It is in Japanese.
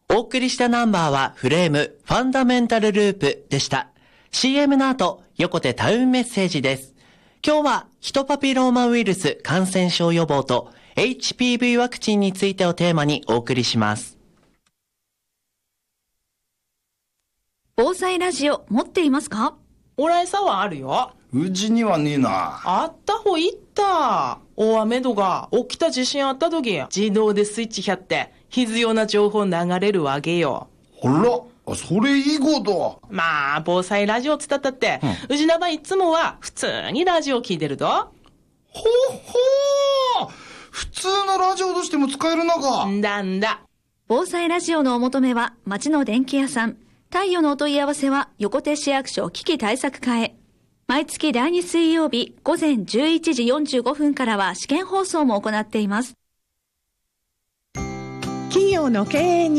お送りしたナンバーはフレームファンダメンタルループでした。CM の後、横手タウンメッセージです。今日はヒトパピローマウイルス感染症予防と HPV ワクチンについてをテーマにお送りします。 防災ラジオ持っていますか？ 俺さはあるよ。 うちにはねえな。 あった方いった。大雨とか起きた地震あった時、自動でスイッチやって必要な情報流れるわけよ。 ほら、それいいこと。 まあ防災ラジオつったったって、うちなばいつもは普通にラジオ聞いてると。 ほほー、普通のラジオとしても使えるのか。 んだ。 防災ラジオのお求めは町の電気屋さん。太陽のお問い合わせは横手市役所危機対策課へ。毎月第2水曜日午前11時45分からは試験放送も行っています。 企業の経営に